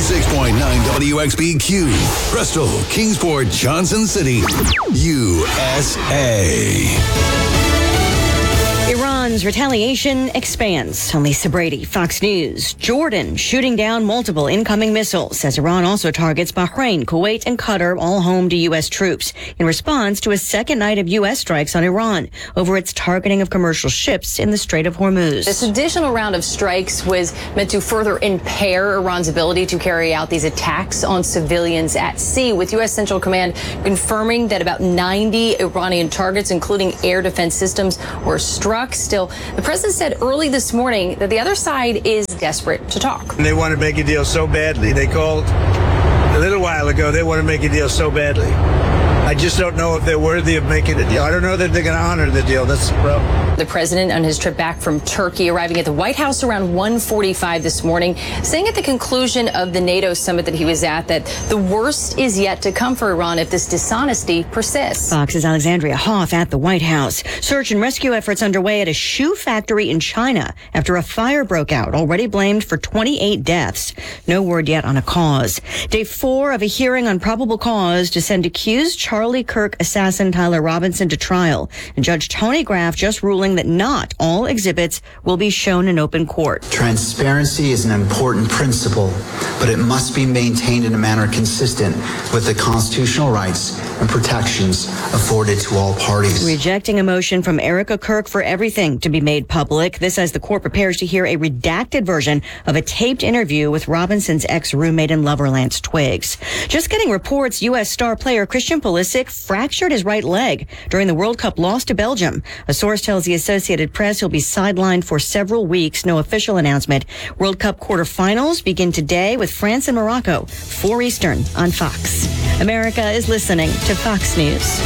96.9 WXBQ, Bristol, Kingsport, Johnson City, USA. Iran's retaliation expands. Lisa Brady, Fox News. Jordan shooting down multiple incoming missiles, as Iran also targets Bahrain, Kuwait, and Qatar, all home to U.S. troops, in response to a second night of U.S. strikes on Iran over its targeting of commercial ships in the Strait of Hormuz. This additional round of strikes was meant to further impair Iran's ability to carry out these attacks on civilians at sea, with U.S. Central Command confirming that about 90 Iranian targets, including air defense systems, were struck. Still, the president said early this morning that the other side is desperate to talk. They want to make a deal so badly. They called a little while ago. They want to make a deal so badly. I just don't know if they're worthy of making a deal. I don't know that they're going to honor the deal. That's the problem. The president on his trip back from Turkey, arriving at the White House around 1:45 this morning, saying at the conclusion of the NATO summit that he was at that the worst is yet to come for Iran if this dishonesty persists. Fox's Alexandria Hoff at the White House. Search and rescue efforts underway at a shoe factory in China after a fire broke out, already blamed for 28 deaths. No word yet on a cause. Day 4 of a hearing on probable cause to send accused Charlie Kirk assassin Tyler Robinson to trial. And Judge Tony Graff just ruling that not all exhibits will be shown in open court. Transparency is an important principle, but it must be maintained in a manner consistent with the constitutional rights and protections afforded to all parties. Rejecting a motion from Erica Kirk for everything to be made public. This as the court prepares to hear a redacted version of a taped interview with Robinson's ex-roommate and lover Lance Twiggs. Just getting reports U.S. star player Christian Pulisic fractured his right leg during the World Cup loss to Belgium. A source tells the Associated Press he'll be sidelined for several weeks. No official announcement. World Cup quarterfinals begin today with France and Morocco, 4 Eastern on Fox. America is listening to Fox News.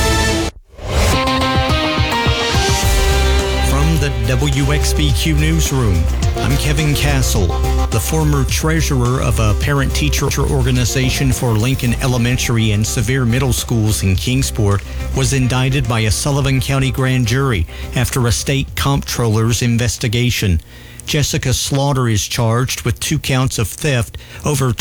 From the WXBQ Newsroom, I'm Kevin Castle. The former treasurer of a parent-teacher organization for Lincoln Elementary and Sevier Middle Schools in Kingsport was indicted by a Sullivan County grand jury after a state comptroller's investigation. Jessica Slaughter is charged with 2 counts of theft over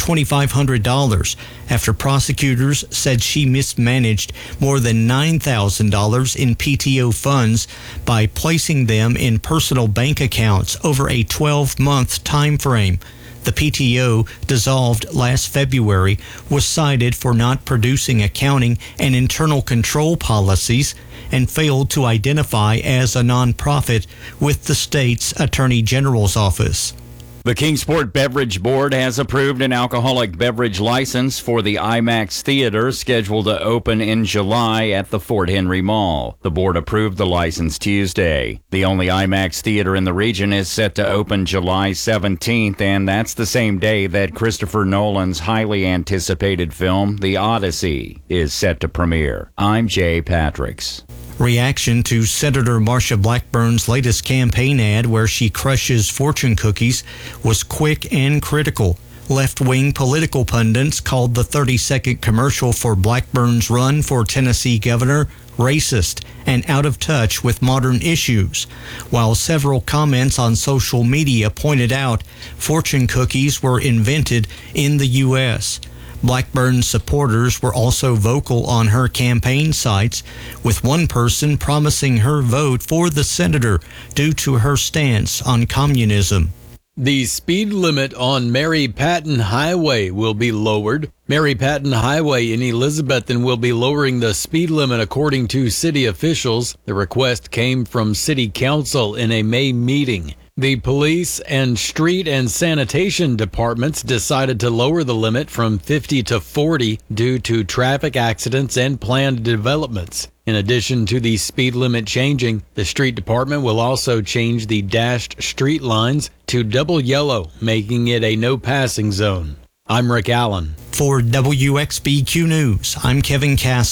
$2,500 after prosecutors said she mismanaged more than $9,000 in PTO funds by placing them in personal bank accounts over a 12-month time frame. The PTO, dissolved last February, was cited for not producing accounting and internal control policies and failed to identify as a nonprofit with the state's Attorney General's office. The Kingsport Beverage Board has approved an alcoholic beverage license for the IMAX Theater, scheduled to open in July at the Fort Henry Mall. The board approved the license Tuesday. The only IMAX theater in the region is set to open July 17th, and that's the same day that Christopher Nolan's highly anticipated film, The Odyssey, is set to premiere. I'm Jay Patricks. Reaction to Senator Marsha Blackburn's latest campaign ad where she crushes fortune cookies was quick and critical. Left-wing political pundits called the 30-second commercial for Blackburn's run for Tennessee governor racist and out of touch with modern issues, while several comments on social media pointed out fortune cookies were invented in the U.S. Blackburn's supporters were also vocal on her campaign sites, with one person promising her vote for the senator due to her stance on communism. The speed limit on Mary Patton Highway will be lowered. Mary Patton Highway in Elizabethton will be lowering the speed limit according to city officials. The request came from City Council in a May meeting. The police and street and sanitation departments decided to lower the limit from 50 to 40 due to traffic accidents and planned developments. In addition to the speed limit changing, the street department will also change the dashed street lines to double yellow, making it a no passing zone. I'm Rick Allen. For WXBQ News, I'm Kevin Castle.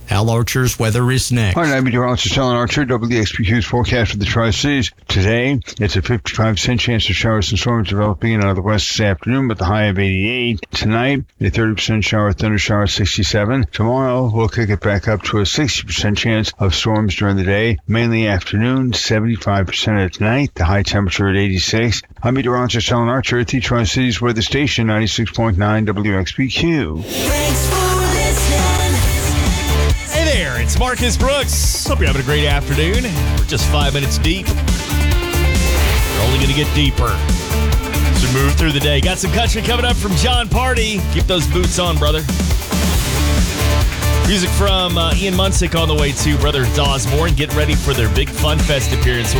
Al Archer's weather is next. Hi, I'm meteorologist Alan Archer, WXBQ's forecast for the Tri-Cities. Today, it's a 55% chance of showers and storms developing in out of the west this afternoon with a high of 88. Tonight, a 30% shower, thunder shower, 67. Tomorrow, we'll kick it back up to a 60% chance of storms during the day, mainly afternoon, 75% at night, the high temperature at 86. I'm meteorologist Alan Archer at the Tri-Cities Weather Station, 96.9 WXBQ. Thanks for listening. Hey there, it's Marcus Brooks. Hope you're having a great afternoon. We're just 5 minutes deep. We're only going to get deeper. So move through the day. Got some country coming up from John Party. Keep those boots on, brother. Music from Ian Munsick on the way to Brother Dawes Moore, and get ready for their big Fun Fest appearance.